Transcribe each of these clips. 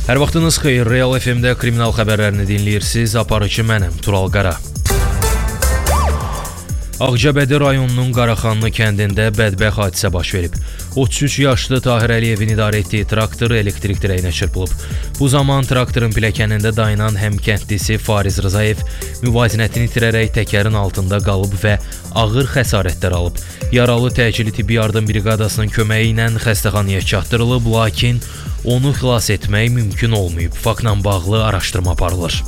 Hər vaxtınız xeyir, Real FM-də kriminal xəbərlərini dinləyirsiniz, aparıcı mənəm, Tural Qara. Ağcabədi rayonunun Qaraxanlı kəndində bədbəxt hadisə baş verib. 33 yaşlı Tahir Əliyevin idarə etdiyi traktor elektrik dirəyinə çırpılıb. Bu zaman traktorun pilləkənində dayanan həmkəndlisi Fariz Rzayev müvazinətini itirərək təkərin altında qalıb və ağır xəsarətlər alıb. Yaralı təcili tibbi yardım briqadasının köməyi ilə xəstəxanaya çatdırılıb, lakin onu xilas etmək mümkün olmayıb. Faktla bağlı araşdırma aparılır.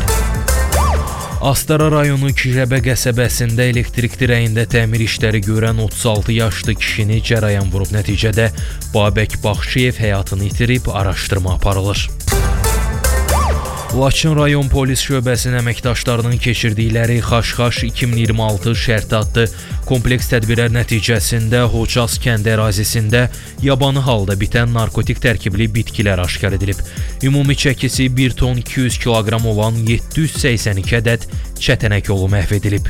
Astara rayonu Kicəbə qəsəbəsində elektrik dirəyində təmir işləri görən 36 yaşlı kişini cərəyan vurub. Nəticədə Babək Baxşıyev həyatını itirib, araşdırma aparılır. Laçın rayon polis şöbəsinin əməkdaşlarının keçirdikləri Xaş-Xaş 2026 şərti adlı kompleks tədbirlər nəticəsində Hocaz kənd ərazisində yabanı halda bitən narkotik tərkibli bitkilər aşkar edilib. Ümumi çəkisi 1 ton 200 kiloqram olan 782 ədəd çətənək yolu məhv edilib.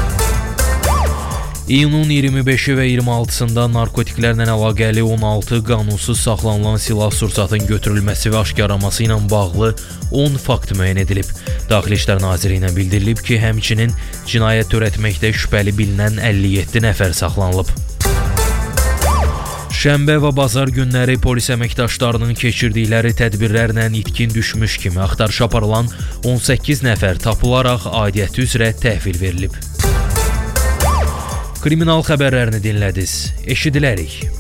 İyunun 25-i və 26-sında narkotiklərlə əlaqəli 16 qanunsuz saxlanılan silah-sursatın götürülməsi və aşkarlaması ilə bağlı 10 fakt müəyyən edilib. Daxili İşlər Nazirliyinə bildirilib ki, həmçinin cinayət törətməkdə şübhəli bilinən 57 nəfər saxlanılıb. Şənbə və bazar günləri polis əməkdaşlarının keçirdikləri tədbirlərlə itkin düşmüş kimi axtarış aparılan 18 nəfər tapılaraq aidiyyəti üzrə təhvil verilib. Kriminal xəbərlərini dinlədiniz. Eşidilərik.